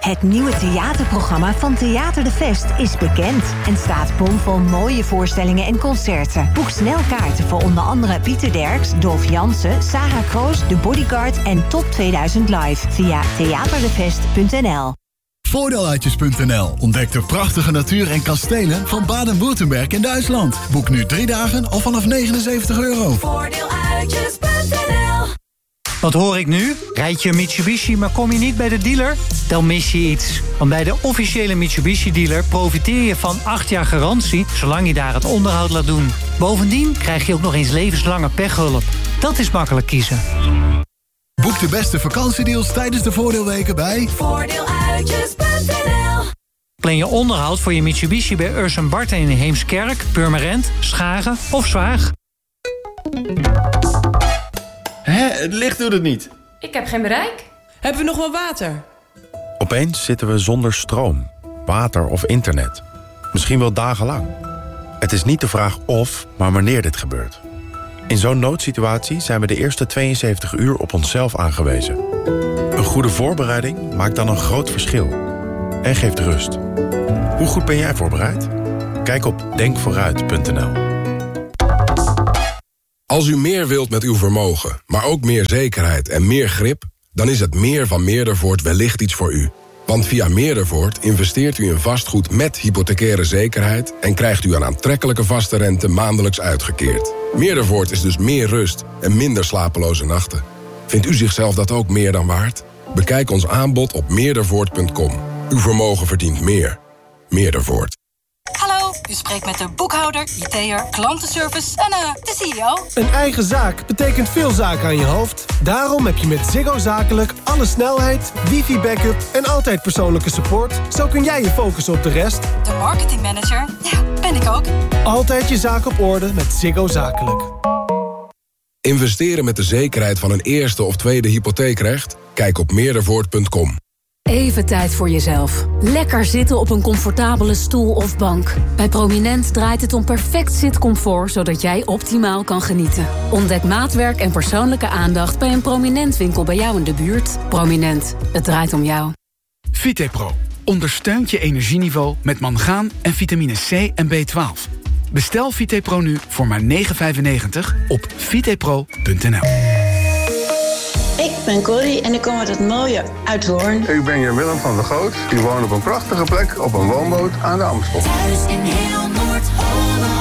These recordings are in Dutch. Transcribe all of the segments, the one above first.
Het nieuwe theaterprogramma van Theater de Vest is bekend en staat bomvol mooie voorstellingen en concerten. Boek snel kaarten voor onder andere Pieter Derks, Dolf Jansen, Sarah Kroos, The Bodyguard en Top 2000 Live via theaterdevest.nl. Voordeeluitjes.nl ontdekt de prachtige natuur en kastelen van Baden-Württemberg in Duitsland. Boek nu 3 dagen al vanaf €79. Voordeeluitjes.nl. Wat hoor ik nu? Rijd je een Mitsubishi, maar kom je niet bij de dealer? Dan mis je iets. Want bij de officiële Mitsubishi-dealer profiteer je van 8 jaar garantie, zolang je daar het onderhoud laat doen. Bovendien krijg je ook nog eens levenslange pechhulp. Dat is makkelijk kiezen. Boek de beste vakantiedeals tijdens de voordeelweken bij Voordeeluitjes.nl. Plan je onderhoud voor je Mitsubishi bij Ursen Barten in Heemskerk, Purmerend, Schagen of Zwaag. Het licht doet het niet. Ik heb geen bereik. Hebben we nog wel water? Opeens zitten we zonder stroom, water of internet. Misschien wel dagenlang. Het is niet de vraag of, maar wanneer dit gebeurt. In zo'n noodsituatie zijn we de eerste 72 uur op onszelf aangewezen. Een goede voorbereiding maakt dan een groot verschil. En geeft rust. Hoe goed ben jij voorbereid? Kijk op denkvooruit.nl. Als u meer wilt met uw vermogen, maar ook meer zekerheid en meer grip, dan is het meer van Meerdervoort wellicht iets voor u. Want via Meerdervoort investeert u in vastgoed met hypothecaire zekerheid en krijgt u een aantrekkelijke vaste rente maandelijks uitgekeerd. Meerdervoort is dus meer rust en minder slapeloze nachten. Vindt u zichzelf dat ook meer dan waard? Bekijk ons aanbod op meerdervoort.com. Uw vermogen verdient meer. Meerdervoort. Hallo, u spreekt met de boekhouder, IT'er, klantenservice en de CEO. Een eigen zaak betekent veel zaken aan je hoofd. Daarom heb je met Ziggo Zakelijk alle snelheid, wifi-backup en altijd persoonlijke support. Zo kun jij je focussen op de rest. De marketingmanager, ja, ben ik ook. Altijd je zaak op orde met Ziggo Zakelijk. Investeren met de zekerheid van een eerste of tweede hypotheekrecht? Kijk op meerdervoort.com. Even tijd voor jezelf. Lekker zitten op een comfortabele stoel of bank. Bij Prominent draait het om perfect zitcomfort, zodat jij optimaal kan genieten. Ontdek maatwerk en persoonlijke aandacht bij een Prominent winkel bij jou in de buurt. Prominent, het draait om jou. Vitepro ondersteunt je energieniveau met mangaan en vitamine C en B12. Bestel Vitepro nu voor maar €9,95 op vitepro.nl. Ik ben Corrie en ik kom uit het mooie Uithoorn. Ik ben Jan Willem van der Goot. Die woont op een prachtige plek op een woonboot aan de Amstel. Thuis in heel Noord-Holland.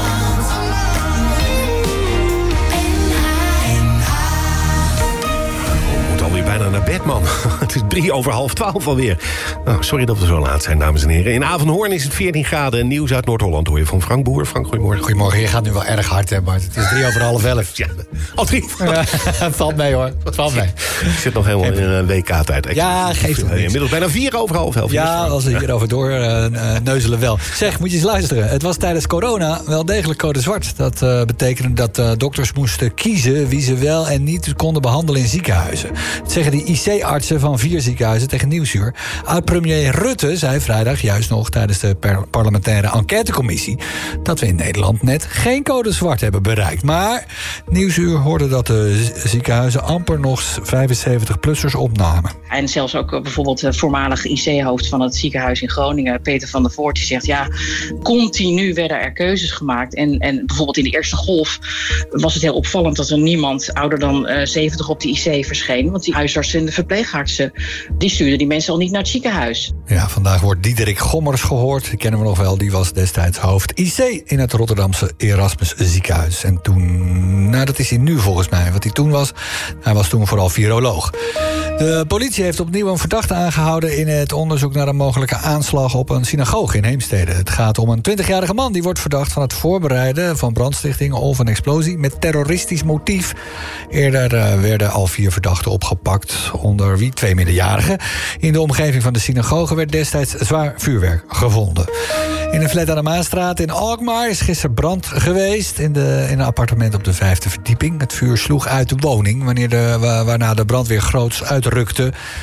We moeten alweer bijna naar bed, man. Het is 11:03 alweer. Nou, sorry dat we zo laat zijn, dames en heren. In Avenhoorn is het 14 graden. Nieuws uit Noord-Holland hoor je van Frank Boer. Frank, goedemorgen. Goedemorgen, je gaat nu wel erg hard, hè, Bart. Het is 11:03. Ja, al 3. Het valt mee, hoor. Het valt mee. Ik zit nog helemaal in een WK-tijd. Ja, geeft het niks. Inmiddels bijna 4:11. Ja, als we hierover door neuzelen wel. Zeg, moet je eens luisteren. Het was tijdens corona wel degelijk code zwart. Dat betekende dat dokters moesten kiezen wie ze wel en niet konden behandelen in ziekenhuizen. Dat zeggen die IC-artsen van 4 ziekenhuizen tegen Nieuwsuur. Oud-premier Rutte zei vrijdag juist nog tijdens de parlementaire enquêtecommissie dat we in Nederland net geen code zwart hebben bereikt. Maar Nieuwsuur hoorde dat de ziekenhuizen amper nog 75-plussers opnamen. En zelfs ook bijvoorbeeld de voormalige IC-hoofd van het ziekenhuis in Groningen, Peter van der Voort, die zegt ja, continu werden er keuzes gemaakt. En bijvoorbeeld in de eerste golf was het heel opvallend dat er niemand ouder dan 70 op de IC verscheen. Want die huisartsen en de verpleegartsen, die stuurden die mensen al niet naar het ziekenhuis. Ja, vandaag wordt Diederik Gommers gehoord. Die kennen we nog wel. Die was destijds hoofd IC in het Rotterdamse Erasmus ziekenhuis. En toen, nou dat is hij nu volgens mij. Wat hij toen was, hij was toen vooral viroloog. De politie heeft opnieuw een verdachte aangehouden in het onderzoek naar een mogelijke aanslag op een synagoge in Heemstede. Het gaat om een 20-jarige man die wordt verdacht van het voorbereiden van brandstichting of een explosie met terroristisch motief. Eerder werden al 4 verdachten opgepakt, onder wie 2 minderjarigen. In de omgeving van de synagoge werd destijds zwaar vuurwerk gevonden. In een flat aan de Maasstraat in Alkmaar is gisteren brand geweest in een appartement op de 5e verdieping. Het vuur sloeg uit de woning, waarna de brandweer groots uitrukte.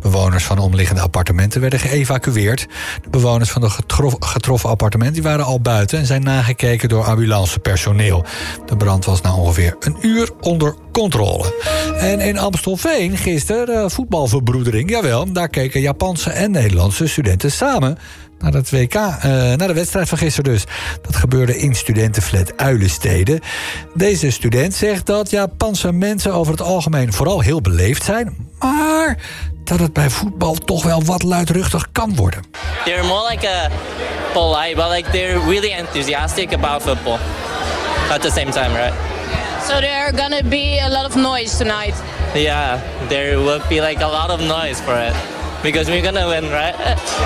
Bewoners van omliggende appartementen werden geëvacueerd. De bewoners van de getroffen appartement die waren al buiten en zijn nagekeken door ambulancepersoneel. De brand was na ongeveer een uur onder controle. En in Amstelveen gisteren voetbalverbroedering. Jawel, daar keken Japanse en Nederlandse studenten samen naar het WK, naar de wedstrijd van gisteren dus. Dat gebeurde in studentenflat Uilenstede. Deze student zegt dat Japanse mensen over het algemeen vooral heel beleefd zijn, maar dat het bij voetbal toch wel wat luidruchtig kan worden. They're more like a polite, but like they're really enthusiastic about football at the same time, right? So there are gonna be a lot of noise tonight. Yeah, there will be like a lot of noise for it because we're gonna win, right?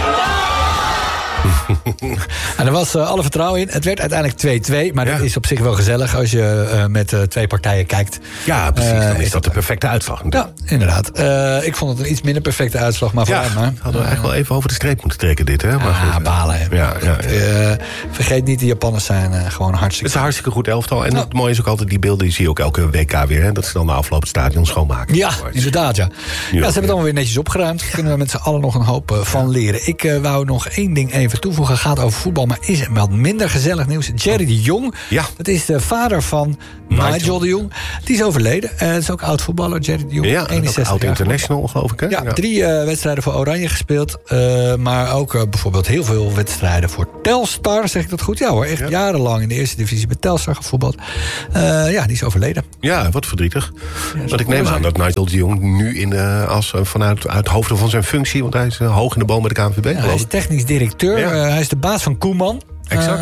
En er was alle vertrouwen in. Het werd uiteindelijk 2-2, maar dat is op zich wel gezellig als je met twee partijen kijkt. Ja, precies. Dan is dat de perfecte uitslag. Ja, inderdaad. Ik vond het een iets minder perfecte uitslag, maar vooruit maar. Hadden we eigenlijk wel even over de streep moeten trekken dit, hè? Maar goed, balen. Ja. Vergeet niet, de Japanners zijn gewoon hartstikke... Het is een hartstikke goed elftal. En het mooie is ook altijd, die beelden die zie je ook elke WK weer. Hè? Dat ze dan na afloop het stadion schoonmaken. Ja, inderdaad, ja. Ze hebben het allemaal weer netjes opgeruimd. Daar kunnen we met z'n allen nog een hoop van leren. Ik wou nog één ding even toevoegen. Gaat over voetbal, maar is er wat minder gezellig nieuws. Jerry de Jong, dat is de vader van Nigel de Jong. Die is overleden. Het is ook oud voetballer, Jerry de Jong. Ja, 61 oud international, geloof ik. Hè? Ja, 3 wedstrijden voor Oranje gespeeld. Maar ook bijvoorbeeld heel veel wedstrijden voor Telstar. Zeg ik dat goed? Ja hoor, echt jarenlang in de eerste divisie bij Telstar gevoetbald. Die is overleden. Ja, wat verdrietig. Want ik neem aan dat Nigel de Jong nu vanuit hoofden van zijn functie, want hij is hoog in de boom bij de KNVB. Ja, hij is technisch directeur. Hij is de baas van Koeman. Exact.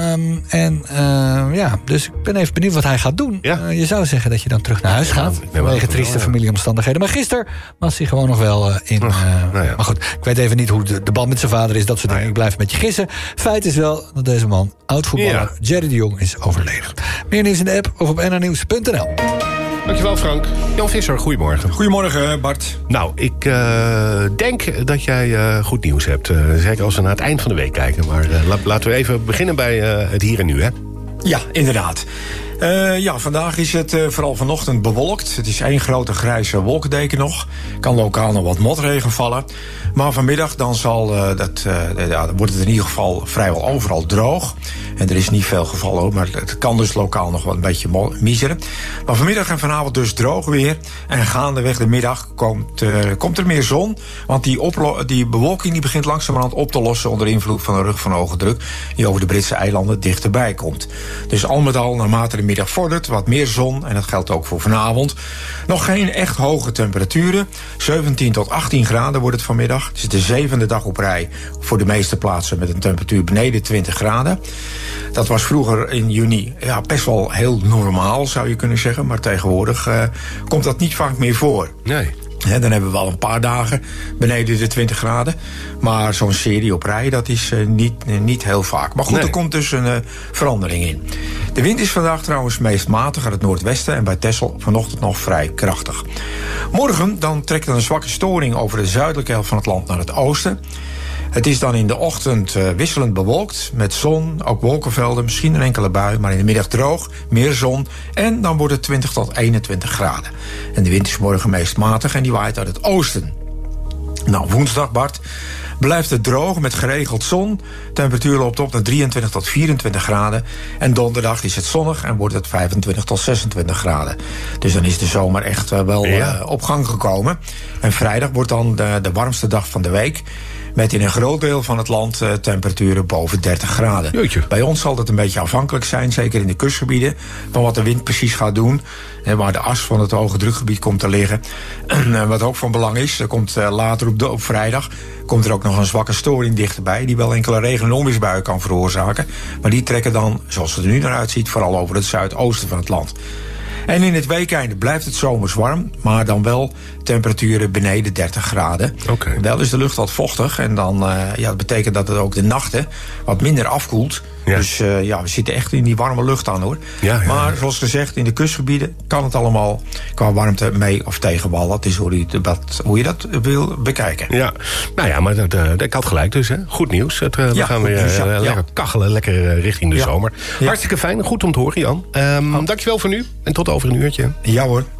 Dus ik ben even benieuwd wat hij gaat doen. Je zou zeggen dat je dan terug naar huis gaat. Vanwege trieste familieomstandigheden. Maar gisteren was hij gewoon nog wel in... Maar goed, ik weet even niet hoe de band met zijn vader is. Dat soort dingen. Ik blijf een beetje gissen. Feit is wel dat deze man, oud-voetballer Jerry de Jong, is overleden. Meer nieuws in de app of op nrnieuws.nl. Dankjewel, Frank. Jan Visser, goedemorgen. Goedemorgen, Bart. Nou, ik denk dat jij goed nieuws hebt. Zeker als we naar het eind van de week kijken. Maar laten we even beginnen bij het hier en nu, hè? Ja, inderdaad. Vandaag is het vooral vanochtend bewolkt. Het is één grote grijze wolkendeken nog. Kan lokaal nog wat motregen vallen. Maar vanmiddag dan wordt het in ieder geval vrijwel overal droog. En er is niet veel gevallen hoor, maar het kan dus lokaal nog wel een beetje miseren. Maar vanmiddag en vanavond dus droog weer. En gaandeweg de middag komt er meer zon. Want die bewolking die begint langzamerhand op te lossen onder invloed van de rug van hoge druk die over de Britse eilanden dichterbij komt. Dus al met al, naarmate de middag vordert, wat meer zon. En dat geldt ook voor vanavond. Nog geen echt hoge temperaturen. 17 tot 18 graden wordt het vanmiddag. Het is de 7e dag op rij voor de meeste plaatsen met een temperatuur beneden 20 graden. Dat was vroeger in juni best wel heel normaal, zou je kunnen zeggen. Maar tegenwoordig komt dat niet vaak meer voor. Nee. Dan hebben we al een paar dagen beneden de 20 graden. Maar zo'n serie op rij, dat is niet heel vaak. Maar goed, er komt dus een verandering in. De wind is vandaag trouwens meest matig uit het noordwesten. En bij Texel vanochtend nog vrij krachtig. Morgen dan trekt er een zwakke storing over de zuidelijke helft van het land naar het oosten. Het is dan in de ochtend wisselend bewolkt met zon, ook wolkenvelden, misschien een enkele bui, maar in de middag droog, meer zon en dan wordt het 20 tot 21 graden. En de wind is morgen meest matig en die waait uit het oosten. Nou, woensdag, Bart, blijft het droog met geregeld zon. Temperatuur loopt op naar 23 tot 24 graden. En donderdag is het zonnig en wordt het 25 tot 26 graden. Dus dan is de zomer echt wel op gang gekomen. En vrijdag wordt dan de warmste dag van de week. Met in een groot deel van het land temperaturen boven 30 graden. Jeetje. Bij ons zal dat een beetje afhankelijk zijn, zeker in de kustgebieden, van wat de wind precies gaat doen. Waar de as van het hoge drukgebied komt te liggen. En wat ook van belang is, er komt later op vrijdag komt er ook nog een zwakke storing dichterbij, die wel enkele regen- en onweersbuien kan veroorzaken. Maar die trekken dan, zoals het er nu naar uitziet, vooral over het zuidoosten van het land. En in het weekeinde blijft het zomers warm, maar dan wel temperaturen beneden 30 graden. Okay. Wel is de lucht wat vochtig en dan dat betekent dat het ook de nachten wat minder afkoelt. Ja. Dus we zitten echt in die warme lucht aan hoor. Ja. Maar zoals gezegd, in de kustgebieden kan het allemaal qua warmte mee of tegenvallen. Dat is hoe je dat wil bekijken. Ja, nou ja, maar ik had gelijk dus. Hè. Goed nieuws. We gaan weer lekker kachelen, lekker richting de zomer. Ja. Hartstikke fijn, goed om te horen Jan. Dankjewel voor nu en tot over een uurtje. Ja hoor.